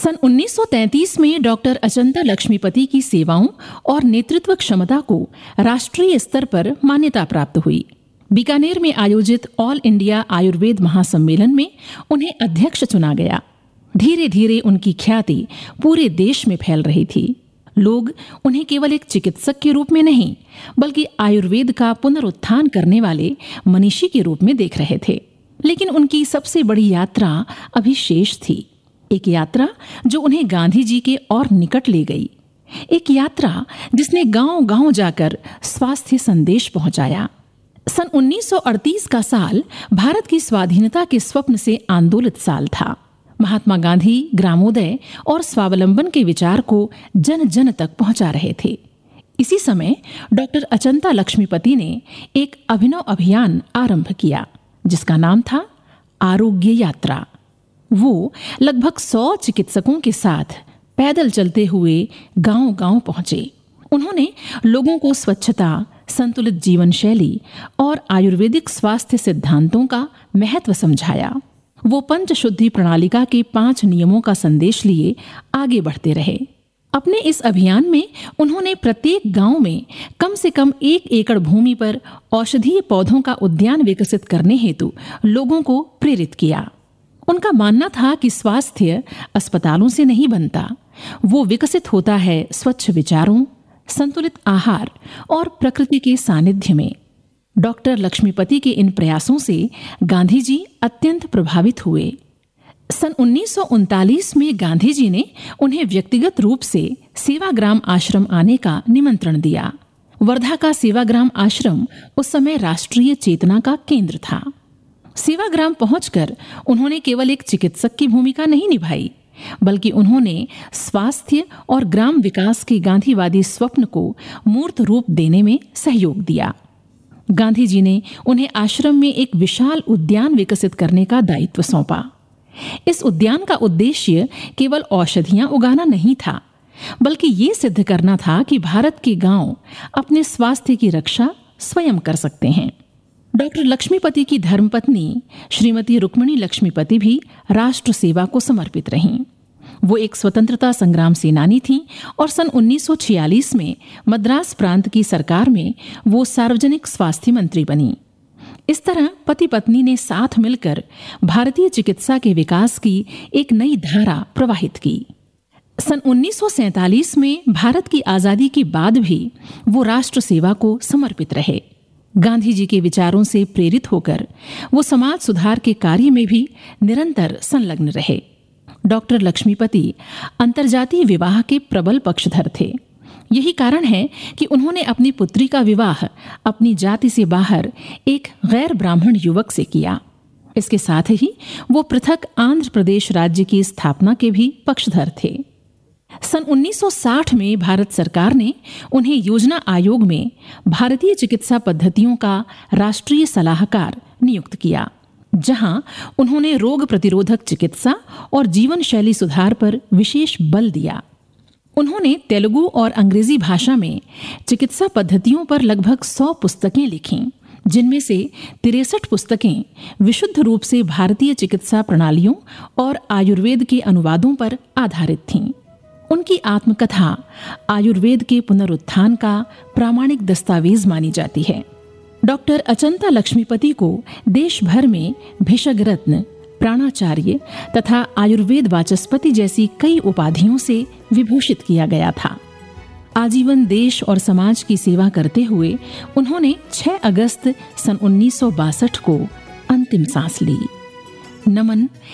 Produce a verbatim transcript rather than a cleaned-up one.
सन उन्नीस सौ तैंतीस में डॉक्टर अचंता लक्ष्मीपति की सेवाओं और नेतृत्व क्षमता को राष्ट्रीय स्तर पर मान्यता प्राप्त हुई। बीकानेर में आयोजित ऑल इंडिया आयुर्वेद महासम्मेलन में उन्हें अध्यक्ष चुना गया। धीरे धीरे उनकी ख्याति पूरे देश में फैल रही थी। लोग उन्हें केवल एक चिकित्सक के रूप में नहीं, बल्कि आयुर्वेद का पुनरुत्थान करने वाले मनीषी के रूप में देख रहे थे। लेकिन उनकी सबसे बड़ी यात्रा अभी शेष थी। एक यात्रा जो उन्हें गांधी जी के और निकट ले गई। एक यात्रा जिसने गांव-गांव जाकर स्वास्थ्य संदेश पहुंचाया। सन उन्नीस सौ अड़तीस का साल भारत की स्वाधीनता के स्वप्न से आंदोलित साल था। महात्मा गांधी ग्रामोदय और स्वावलंबन के विचार को जन जन तक पहुंचा रहे थे। इसी समय डॉक्टर अचंता लक्ष्मीपति ने एक अभिनव अभियान आरंभ किया, जिसका नाम था आरोग्य यात्रा। वो लगभग सौ चिकित्सकों के साथ पैदल चलते हुए गांव-गांव पहुंचे। उन्होंने लोगों को स्वच्छता, संतुलित जीवन शैली और आयुर्वेदिक स्वास्थ्य सिद्धांतों का महत्व समझाया। वो पंचशुद्धि प्रणालिका के पांच नियमों का संदेश लिए आगे बढ़ते रहे। अपने इस अभियान में उन्होंने प्रत्येक गांव में कम से कम एक एकड़ भूमि पर औषधीय पौधों का उद्यान विकसित करने हेतु लोगों को प्रेरित किया। उनका मानना था कि स्वास्थ्य अस्पतालों से नहीं बनता, वो विकसित होता है स्वच्छ विचारों, संतुलित आहार और प्रकृति के सानिध्य में। डॉक्टर लक्ष्मीपति के इन प्रयासों से गांधी जी अत्यंत प्रभावित हुए। सन उन्नीस सौ उनतालीस में गांधी जी ने उन्हें व्यक्तिगत रूप से सेवाग्राम आश्रम आने का निमंत्रण दिया। वर्धा का सेवाग्राम आश्रम उस समय राष्ट्रीय चेतना का केंद्र था। सेवाग्राम पहुंचकर उन्होंने केवल एक चिकित्सक की भूमिका नहीं निभाई, बल्कि उन्होंने स्वास्थ्य और ग्राम विकास के गांधीवादी स्वप्न को मूर्त रूप देने में सहयोग दिया। गांधी जी ने उन्हें आश्रम में एक विशाल उद्यान विकसित करने का दायित्व सौंपा। इस उद्यान का उद्देश्य केवल औषधियां उगाना नहीं था, बल्कि ये सिद्ध करना था कि भारत के गांव अपने स्वास्थ्य की रक्षा स्वयं कर सकते हैं। डॉक्टर लक्ष्मीपति की धर्मपत्नी श्रीमती रुक्मिणी लक्ष्मीपति भी राष्ट्र सेवा को समर्पित रहीं। वो एक स्वतंत्रता संग्राम सेनानी थीं और सन उन्नीस सौ छियालीस में मद्रास प्रांत की सरकार में वो सार्वजनिक स्वास्थ्य मंत्री बनी। इस तरह पति पत्नी ने साथ मिलकर भारतीय चिकित्सा के विकास की एक नई धारा प्रवाहित की। सन उन्नीस सौ सैंतालीस में भारत की आजादी के बाद भी वो राष्ट्र सेवा को समर्पित रहे। गांधी जी के विचारों से प्रेरित होकर वो समाज सुधार के कार्य में भी निरंतर संलग्न रहे। डॉक्टर लक्ष्मीपति अंतर्जातीय विवाह के प्रबल पक्षधर थे। यही कारण है कि उन्होंने अपनी पुत्री का विवाह अपनी जाति से बाहर एक गैर ब्राह्मण युवक से किया। इसके साथ ही वो पृथक आंध्र प्रदेश राज्य की स्थापना के भी पक्षधर थे। सन उन्नीस सौ साठ में भारत सरकार ने उन्हें योजना आयोग में भारतीय चिकित्सा पद्धतियों का राष्ट्रीय सलाहकार नियुक्त किया, जहां उन्होंने रोग प्रतिरोधक चिकित्सा और जीवन शैली सुधार पर विशेष बल दिया। उन्होंने तेलुगु और अंग्रेजी भाषा में चिकित्सा पद्धतियों पर लगभग सौ पुस्तकें लिखीं, जिनमें से तिरसठ पुस्तकें विशुद्ध रूप से भारतीय चिकित्सा प्रणालियों और आयुर्वेद के अनुवादों पर आधारित थीं। उनकी आत्मकथा आयुर्वेद के पुनरुत्थान का प्रामाणिक दस्तावेज मानी जाती है। डॉक्टर अचंता लक्ष्मीपति को देश भर में भिषग रत्न, प्राणाचार्य तथा आयुर्वेद वाचस्पति जैसी कई उपाधियों से विभूषित किया गया था। आजीवन देश और समाज की सेवा करते हुए उन्होंने छह अगस्त सन उन्नीस सौ बासठ को अंतिम सांस ली। नमन